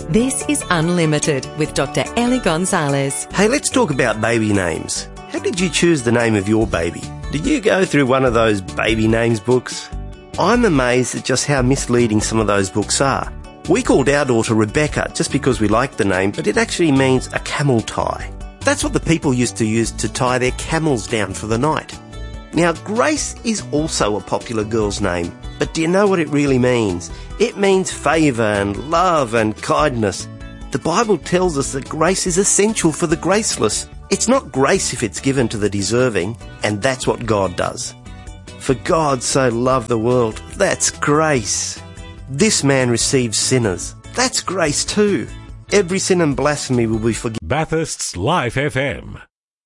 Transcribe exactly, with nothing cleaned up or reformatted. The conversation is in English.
This is Unlimited with Doctor Ellie Gonzalez. Hey, let's talk about baby names. How did you choose the name of your baby? Did you go through one of those baby names books? I'm amazed at just how misleading some of those books are. We called our daughter Rebecca just because we liked the name, but it actually means a camel tie. That's what the people used to use to tie their camels down for the night. Now, Grace is also a popular girl's name, but do you know what it really means? It means favour and love and kindness. The Bible tells us that grace is essential for the graceless. It's not grace if it's given to the deserving, and that's what God does. For God so loved the world, that's grace. This man receives sinners. That's grace too. Every sin and blasphemy will be forgiven. Bathurst's Life F M.